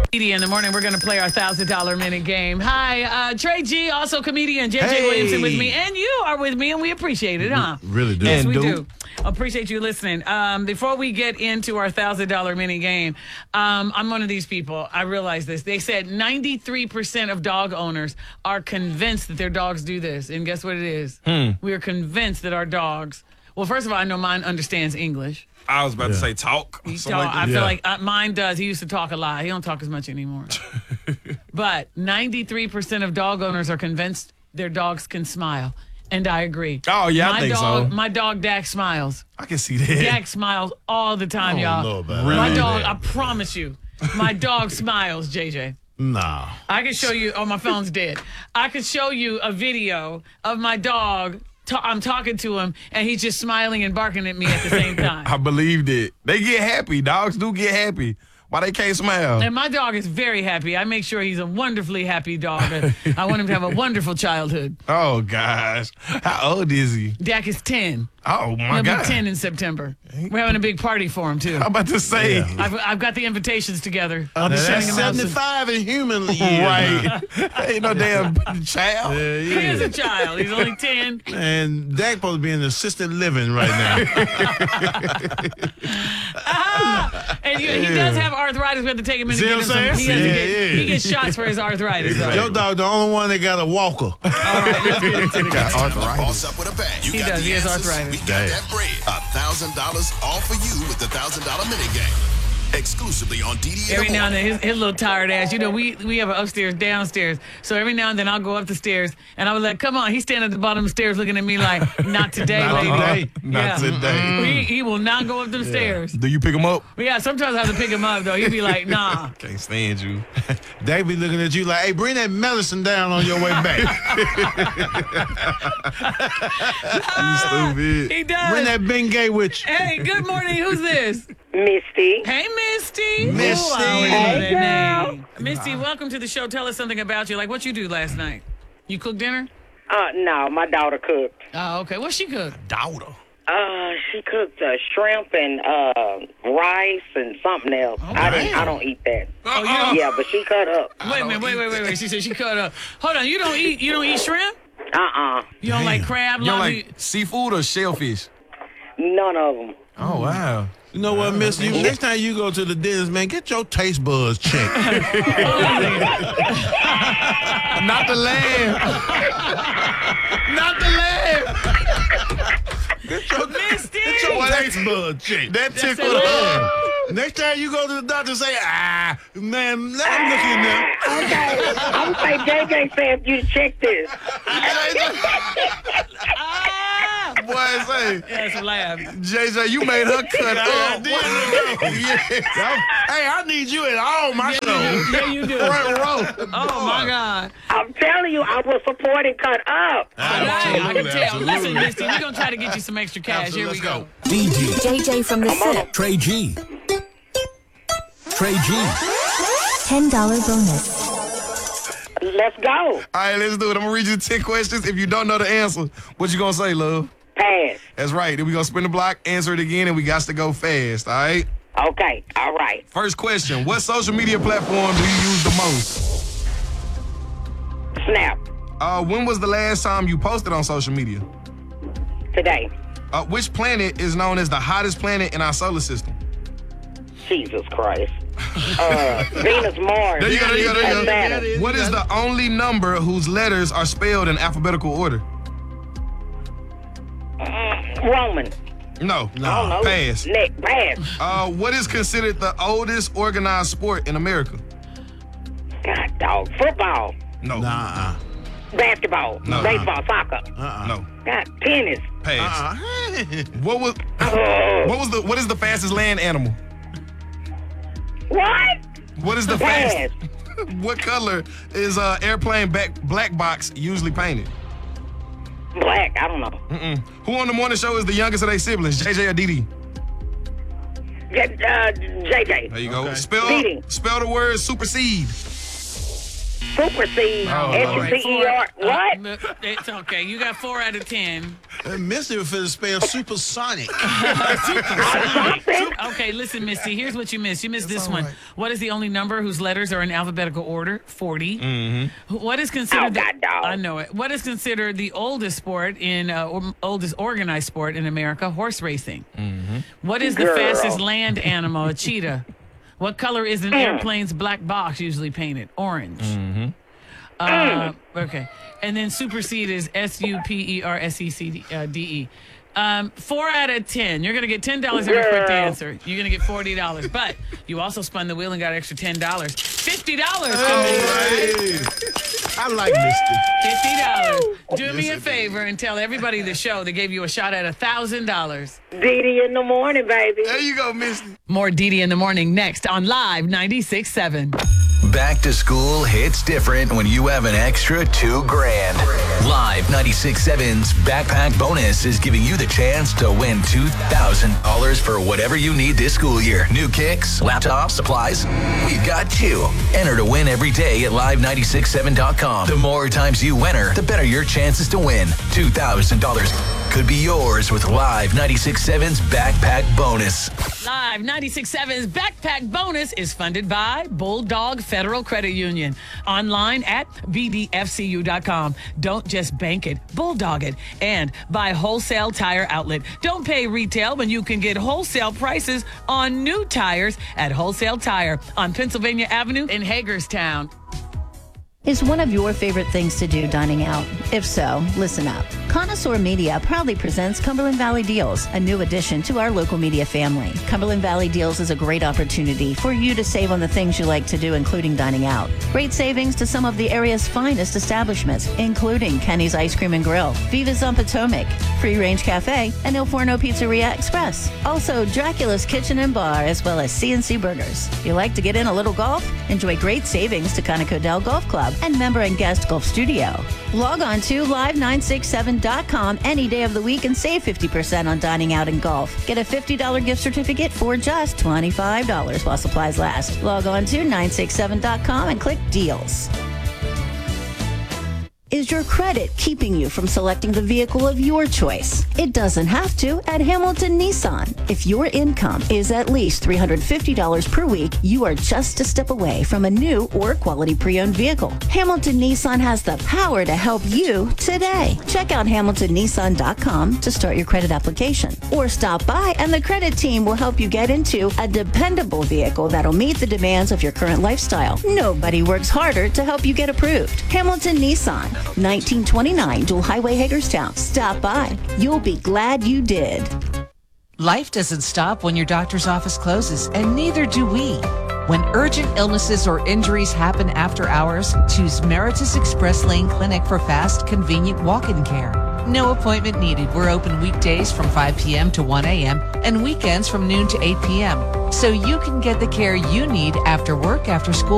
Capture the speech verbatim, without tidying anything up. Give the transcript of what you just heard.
In the morning, we're going to play our one thousand dollar minute game. Hi, uh, Trey G, also comedian, J J hey. Williamson with me, and you are with me, and we appreciate it, huh? Really do. Yes, and we do. do. Appreciate you listening. Um, before we get into our one thousand dollar mini game, um, I'm one of these people. I realize this. They said ninety-three percent of dog owners are convinced that their dogs do this, and guess what it is? Hmm. We are convinced that our dogs, well, first of all, I know mine understands English. I was about yeah. to say talk. He talk Like I yeah. feel like uh, mine does. He used to talk a lot. He don't talk as much anymore. But ninety-three percent of dog owners are convinced their dogs can smile. And I agree. Oh, yeah, my I think dog, so. My dog, Dax, smiles. I can see that. Dax smiles all the time, I y'all. don't know about Really? My dog, that. I promise you, my dog smiles, J J. Nah. I can show you, oh, my phone's dead. I could show you a video of my dog. Ta- I'm talking to him, and he's just smiling and barking at me at the same time. I believed it. They get happy. Dogs do get happy. Why they can't smile? And my dog is very happy. I make sure he's a wonderfully happy dog. I want him to have a wonderful childhood. Oh, gosh. How old is he? Dak is ten. Oh, my He'll God. be ten in September. We're having a big party for him, too. I'm about to say. Yeah. I've, I've got the invitations together. Uh, I'll be that's sending them out soon. seventy-five in human years. Right. Ain't no damn child. Yeah, He yeah. is a child. He's only ten. And Dak supposed to be in assisted living right now. Ah! And you, he does have arthritis. We have to take him in See to what get I'm him some. He, saying? has to Yeah, get, yeah. he gets shots for his arthritis. Right? Your dog the only one that got a walker. All right, let's get into the Got game. arthritis. Boss up with a bang. You He got does. the He has answers. arthritis. We got Damn. that bread. A thousand dollars all for you with the thousand dollar mini game. Exclusively on D D in Every the now and then, morning. his, his little tired ass. You know, we we have an upstairs, downstairs. So every now and then, I'll go up the stairs, and I was like, "Come on!" He's standing at the bottom of the stairs, looking at me like, "Not today, Not lady." today. Not Yeah. today. He, he will not go up them stairs. Do you pick him up? But yeah, sometimes I have to pick him up though. He'd be like, "Nah." Can't stand you. They be looking at you like, hey, bring that medicine down on your way back. You stupid. He does. Bring that Bengay with you. Hey, good morning. Who's this? Misty. Hey, Misty. Misty. Ooh, I always Hey, love that girl. name. Misty, welcome to the show. Tell us something about you. Like, what you do last night? You cooked dinner? Uh, no, my daughter cooked. Oh, okay. What she cooked? Daughter. Uh, she cooked uh, shrimp and uh, rice and something else. I didn't. I don't eat that. Oh, you don't? Yeah, but she cut up. Wait a minute. Wait, wait, wait, wait. She said she cut up. Hold on. You don't eat. You don't eat shrimp? Uh-uh. You don't like crab? You don't lobster? like seafood or shellfish? None of them. Oh, wow. You know what, Miss? You, next time you go to the dentist, man, get your taste buds checked. Not the lamb. Not the lamb. Get your, Misty! get your taste buds checked. That That's tickled it. her. Next time you go to the doctor, say, ah, man, let him look in there. Okay. I'm say J J said you to check this. Ah! Boy, say, That's a laugh. J J, you made her cut up. Yes. Hey, I need you at all my shows. Yeah, you do. Front row. Oh, my God. I'm telling you, I will support and cut up. All right, I can Absolutely, tell. Listen, absolutely. Misty, we're going to try to get you some extra cash. Absolutely. Here we Let's go. go. D J, J J from the set. Trey G. Trey G. ten dollar bonus. Let's go. All right, let's do it. I'm going to read you ten questions. If you don't know the answer, what you going to say, love? Pass. That's right. Then we going to spin the block, answer it again, and we got to go fast, all right? Okay. All right. First question. What social media platform do you use the most? Snap. Uh, when was the last time you posted on social media? Today. Uh, which planet is known as the hottest planet in our solar system? Jesus Christ. Uh, Venus, Mars. There you go, there you go, there you go. Saturn. What is the only number whose letters are spelled in alphabetical order? Roman. No. I don't know. Pass. Nick, pass. Uh, what is considered the oldest organized sport in America? God, dog. Football. No. Nah, Basketball. No. Baseball. Soccer. uh-uh. No. God, tennis. Pass. Uh-uh. What was Oh. what was the what is the fastest land animal? What? What is the Pass. fast? What color is uh airplane back black box usually painted? Black. I don't know. Mm-mm. Who on the morning show is the youngest of their siblings? J J or Dee Dee? Get, uh, J J. There you go. Okay. Spell Dee Dee. spell the word supersede. Super Seed. Oh, S U P E R. Uh, What? uh, it's okay. You got four out of ten. And Misty was finna spell supersonic. Okay, listen, Misty. Here's what you missed. You missed this one. right. What is the only number whose letters are in alphabetical order? Forty. Mm-hmm. What is considered? Oh, the, God, dog. I know it. What is considered the oldest sport in uh, or, oldest organized sport in America? Horse racing. Mm-hmm. What is the Girl. fastest land animal? A cheetah. What color is an airplane's black box usually painted? Orange. Mm-hmm. Uh, okay. And then supersede is S U P E R S E C D E. Um, four out of ten. You're going to get ten dollars every correct Girl. answer. You're going to get forty dollars. But you also spun the wheel and got extra ten dollars. fifty dollars. Hey. I like Misty. fifty dollars. Do me a favor and tell everybody the show they gave you a shot at one thousand dollars. Dee Dee in the morning, baby. There you go, Misty. More Dee Dee in the morning next on Live ninety-six point seven. Back to school hits different when you have an extra two grand. Live ninety-six point seven's Backpack Bonus is giving you the chance to win two thousand dollars for whatever you need this school year. New kicks, laptops, supplies. We've got you. Enter to win every day at live nine six seven dot com. The more times you enter, the better your chances to win. two thousand dollars could be yours with Live ninety-six point seven's Backpack Bonus. Live ninety-six point seven's Backpack Bonus is funded by Bulldog Federal Credit Union. Online at b d f c u dot com. Don't just bank it, bulldog it. And by Wholesale Tire Outlet. Don't pay retail when you can get wholesale prices on new tires at Wholesale Tire on Pennsylvania Avenue in Hagerstown. Is one of your favorite things to do dining out? If so, listen up. Connoisseur Media proudly presents Cumberland Valley Deals, a new addition to our local media family. Cumberland Valley Deals is a great opportunity for you to save on the things you like to do, including dining out. Great savings to some of the area's finest establishments, including Kenny's Ice Cream and Grill, Viva's on Potomac, Free Range Cafe, and Il Forno Pizzeria Express. Also, Dracula's Kitchen and Bar, as well as C and C Burgers. You like to get in a little golf? Enjoy great savings to Conoco Dell Golf Club and member and guest golf studio. Log on to live nine six seven dot com any day of the week and save fifty percent on dining out and golf. Get a fifty dollars gift certificate for just twenty-five dollars while supplies last. Log on to nine six seven dot com and click deals. Is your credit keeping you from selecting the vehicle of your choice? It doesn't have to at Hamilton Nissan. If your income is at least three hundred fifty dollars per week, you are just a step away from a new or quality pre-owned vehicle. Hamilton Nissan has the power to help you today. Check out hamilton nissan dot com to start your credit application. Or stop by and the credit team will help you get into a dependable vehicle that'll meet the demands of your current lifestyle. Nobody works harder to help you get approved. Hamilton Nissan, nineteen twenty-nine Dual Highway, Hagerstown. Stop by. You'll be glad you did. Life doesn't stop when your doctor's office closes, and neither do we. When urgent illnesses or injuries happen after hours, choose Meritus Express Lane Clinic for fast, convenient walk-in care. No appointment needed. We're open weekdays from five p.m. to one a.m. and weekends from noon to eight p.m. so you can get the care you need after work, after school,